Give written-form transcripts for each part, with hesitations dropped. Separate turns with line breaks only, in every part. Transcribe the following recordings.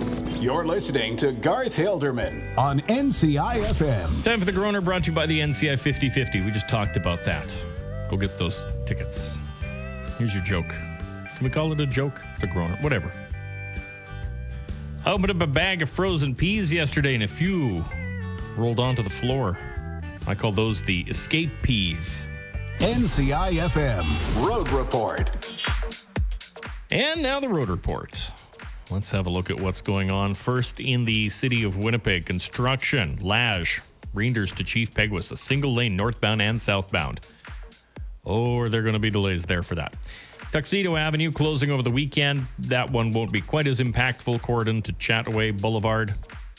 News. You're listening to Garth Hilderman on NCI FM.
Time for the Groner, brought to you by the NCI 50/50. We just talked about that. Go get those tickets. Here's your joke. Can we call it a joke? The Groner, whatever. I opened up a bag of frozen peas yesterday and a few rolled onto the floor. I call those the escape peas.
NCI FM Road Report.
And now the Road Report. Let's have a look at what's going on. First, in the city of Winnipeg, construction, Lage, Reinders to Chief Peguis, a single lane northbound and southbound. Oh, are there going to be delays there for that? Tuxedo Avenue closing over the weekend. That one won't be quite as impactful. Cordon to Chataway Boulevard.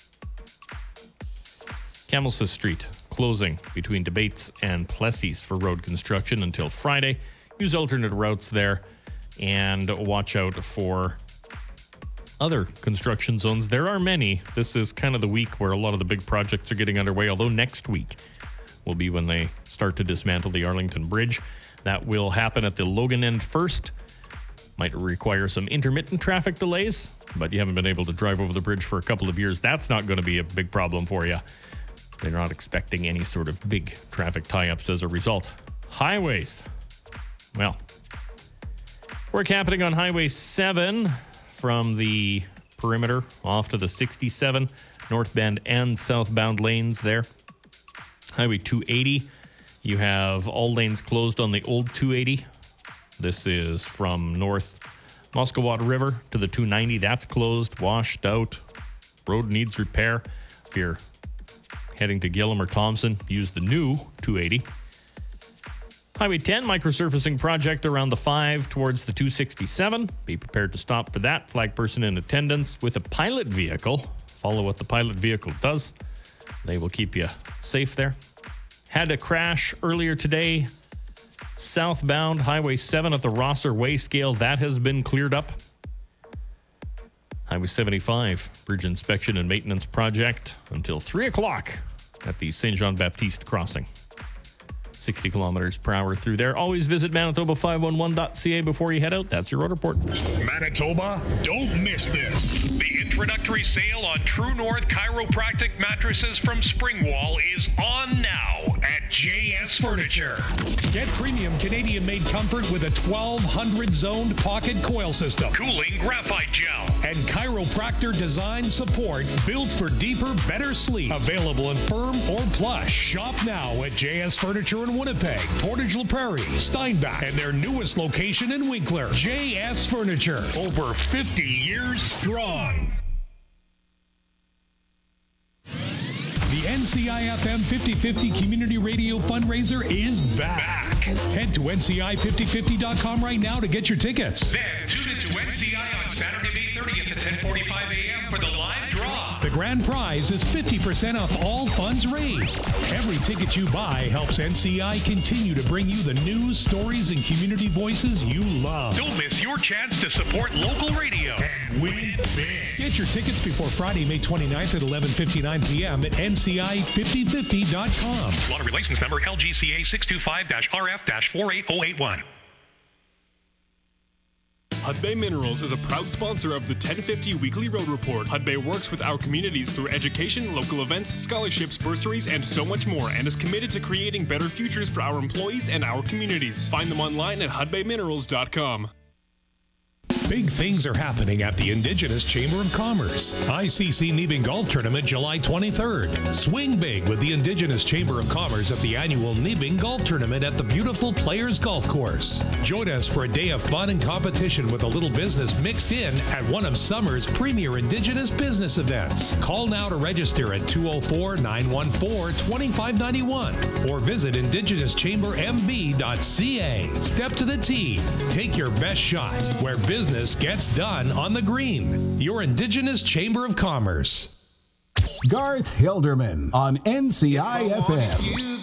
Camelsis Street closing between Debates and Plessis for road construction until Friday. Use alternate routes there and watch out for other construction zones. There are many. This is kind of the week where a lot of the big projects are getting underway, although next week will be when they start to dismantle the Arlington Bridge. That will happen at the Logan end first. Might require some intermittent traffic delays, but you haven't been able to drive over the bridge for a couple of years. That's not going to be a big problem for you. They're not expecting any sort of big traffic tie-ups as a result. Highways. Well, work happening on Highway 7 from the perimeter off to the 67 northbound and southbound lanes there. Highway 280, you have all lanes closed on the old 280. This is from North Musquewatt River to the 290. That's closed, washed out. Road needs repair. If you're heading to Gillam or Thompson, use the new 280. Highway 10 microsurfacing project around the 5 towards the 267. Be prepared to stop for that. Flag person in attendance with a pilot vehicle. Follow what the pilot vehicle does. They will keep you safe there. Had a crash earlier today. Southbound Highway 7 at the Rosser Way scale. That has been cleared up. Highway 75 bridge inspection and maintenance project until 3 o'clock at the St. Jean-Baptiste crossing. 60 kilometers per hour through there. Always visit Manitoba511.ca before you head out. That's your road report.
Manitoba, don't miss this. The introductory sale on True North Chiropractic mattresses from Springwall is on now at JS Furniture. Get premium Canadian-made comfort with a 1200 zoned pocket coil system, cooling graphite gel, and chiropractor design support built for deeper, better sleep. Available in firm or plush. Shop now at JS Furniture in Winnipeg, Portage La Prairie, Steinbach, and their newest location in Winkler. JS Furniture, over 50 years strong. The NCI-FM 50/50 Community Radio Fundraiser is back. Head to NCI5050.com right now to get your tickets. Then tune into NCI on Saturday, May 30th at 10:45 a.m. for the live draw. The grand prize is 50% off all funds raised. Every ticket you buy helps NCI continue to bring you the news, stories, and community voices you love. Don't miss your chance to support local radio and win big. Get your tickets before Friday, May 29th at 11:59 p.m. at NCI5050.com. Lottery license number LGCA 625-RF-48081.
Hudbay Minerals is a proud sponsor of the 1050 Weekly Road Report. Hudbay works with our communities through education, local events, scholarships, bursaries, and so much more, and is committed to creating better futures for our employees and our communities. Find them online at hudbayminerals.com.
Big things are happening at the Indigenous Chamber of Commerce. ICC Neebing Golf Tournament, July 23rd. Swing big with the Indigenous Chamber of Commerce at the annual Neebing Golf Tournament at the beautiful Players Golf Course. Join us for a day of fun and competition with a little business mixed in at one of summer's premier Indigenous business events. Call now to register at 204-914-2591 or visit indigenouschambermb.ca. Step to the tee. Take your best shot where business gets done on the green. Your Indigenous Chamber of Commerce.
Garth Hilderman on NCI FM.